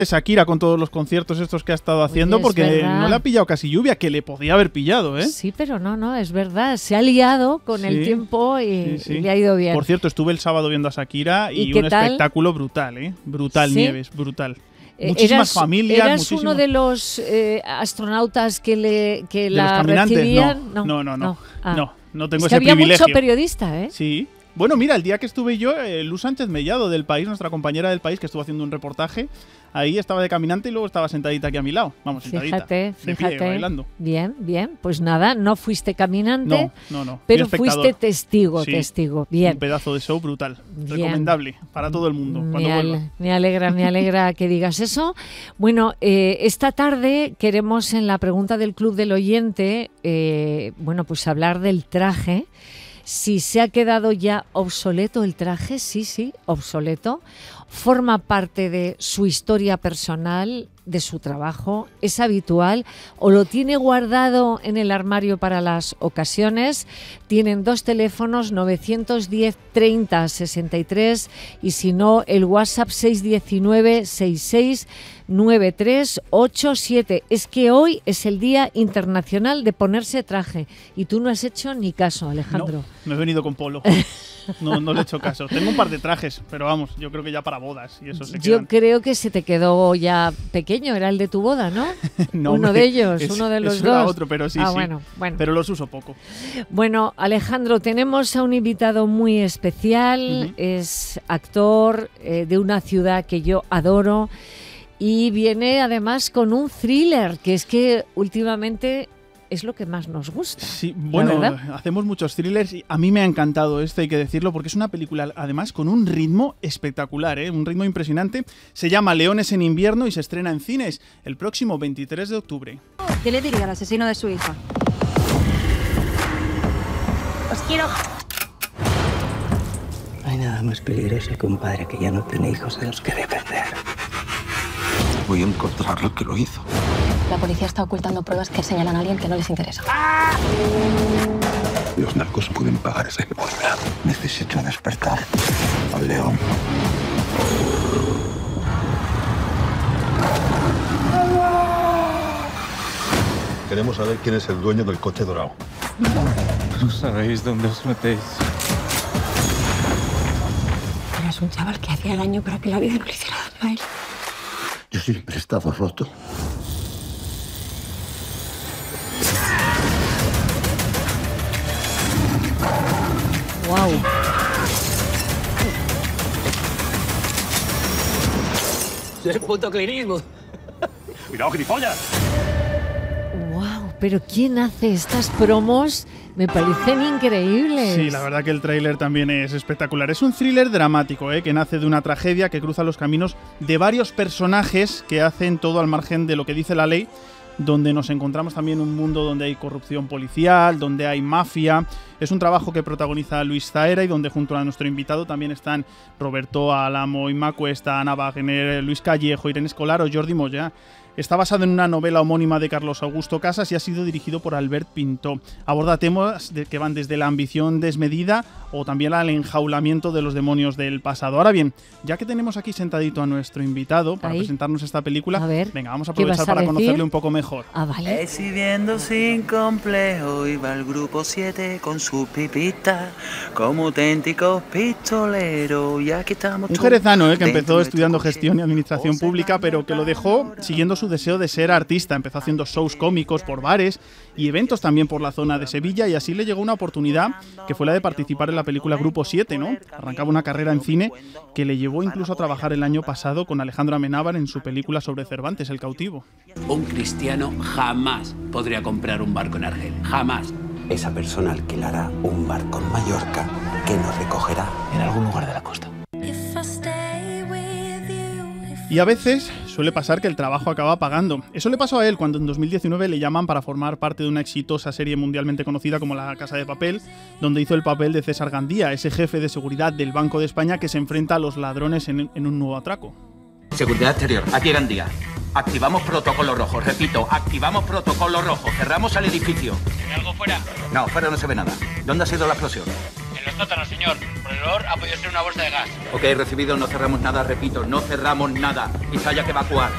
Shakira con todos los conciertos estos que ha estado haciendo, Oye, porque verdad. no le ha pillado casi lluvia, que le podía haber pillado, ¿eh? Sí, pero no, es verdad. Se ha liado con el tiempo y le ha ido bien. Por cierto, estuve el sábado viendo a Shakira y un espectáculo brutal, ¿eh? Brutal, ¿sí? Nieves, brutal. Muchísimas familias. ¿Eras uno de los astronautas que la recibían? No tengo es que ese privilegio. Había mucho periodista, ¿eh? Sí. Bueno, mira, el día que estuve yo, Luz Sánchez Mellado del País, nuestra compañera del País, que estuvo haciendo un reportaje, ahí estaba de caminante y luego estaba sentadita aquí a mi lado. Vamos, sentadita. Fíjate. Pie, bailando. Bien. Pues nada, no fuiste caminante, no. Pero fuiste testigo. Bien. Un pedazo de show brutal. Bien. Recomendable para todo el mundo. Me alegra que digas eso. Bueno, esta tarde queremos en la pregunta del Club del Oyente, pues hablar del traje. Si se ha quedado ya obsoleto el traje, sí, obsoleto. Forma parte de su historia personal, de su trabajo, es habitual o lo tiene guardado en el armario para las ocasiones. Tienen 2 teléfonos, 910 30 63 y si no el WhatsApp 619 66 9387. Es que hoy es el Día Internacional de ponerse traje y tú no has hecho ni caso, Alejandro. No, me he venido con polo. No le he hecho caso. Tengo un par de trajes, pero vamos, yo creo que ya para bodas y eso se quedan. Yo creo que se te quedó ya pequeño, era el de tu boda, ¿no? No, uno de ellos, uno de los dos. Era otro, pero sí. Bueno. Pero los uso poco. Bueno, Alejandro, tenemos a un invitado muy especial. Es actor de una ciudad que yo adoro y viene además con un thriller, que es que últimamente es lo que más nos gusta. Sí, bueno, hacemos muchos thrillers y a mí me ha encantado este, hay que decirlo, porque es una película además con un ritmo espectacular, un ritmo impresionante. Se llama Leones en invierno y se estrena en cines el próximo 23 de octubre. ¿Qué le diría al asesino de su hija? Os quiero. No hay nada más peligroso que un padre que ya no tiene hijos de los que defender. Voy a encontrar al que lo hizo. La policía está ocultando pruebas que señalan a alguien que no les interesa. Los narcos pueden pagar esa impunidad. Necesito despertar al león. Queremos saber quién es el dueño del coche dorado. No sabéis dónde os metéis. Eras un chaval que hacía daño para que la vida no le hiciera daño a él. Yo siempre he estado roto. Wow. Es puto clinismo. ¡Cuidado, gilipollas! Wow, pero ¿quién hace estas promos? Me parecen increíbles. Sí, la verdad que el tráiler también es espectacular. Es un thriller dramático, que nace de una tragedia que cruza los caminos de varios personajes que hacen todo al margen de lo que dice la ley, donde nos encontramos también un mundo donde hay corrupción policial, donde hay mafia. Es un trabajo que protagoniza Luis Zaera y donde junto a nuestro invitado también están Roberto Álamo, Inma Cuesta, Ana Wagner, Luis Callejo, Irene Escolar o Jordi Moya. Está basado en una novela homónima de Carlos Augusto Casas y ha sido dirigido por Albert Pintó. Aborda temas que van desde la ambición desmedida o también al enjaulamiento de los demonios del pasado. Ahora bien, ya que tenemos aquí sentadito a nuestro invitado para presentarnos esta película, venga, vamos a aprovechar para conocerle un poco mejor. Vale. Decidiendo sin complejo iba el grupo 7 con su pipita como auténticos pistoleros y aquí estamos. Un jerezano que empezó estudiando gestión y administración pública, pero que lo dejó siguiendo su deseo de ser artista. Empezó haciendo shows cómicos por bares y eventos también por la zona de Sevilla y así le llegó una oportunidad que fue la de participar en la película Grupo 7, ¿no? Arrancaba una carrera en cine que le llevó incluso a trabajar el año pasado con Alejandro Amenábar en su película sobre Cervantes, El cautivo. Un cristiano jamás podría comprar un barco en Argel, jamás. Esa persona alquilará un barco en Mallorca que nos recogerá en algún lugar de la costa. Y a veces suele pasar que el trabajo acaba pagando. Eso le pasó a él cuando en 2019 le llaman para formar parte de una exitosa serie mundialmente conocida como La Casa de Papel, donde hizo el papel de César Gandía, ese jefe de seguridad del Banco de España que se enfrenta a los ladrones en un nuevo atraco. Seguridad exterior, aquí Gandía. Activamos protocolo rojo, repito, activamos protocolo rojo. Cerramos el edificio. ¿Hay algo fuera? No, fuera no se ve nada. ¿Dónde ha sido la explosión? En los sótanos, señor. Por el olor ha podido ser una bolsa de gas. Ok, recibido, no cerramos nada, repito, no cerramos nada. Quizá haya que evacuar.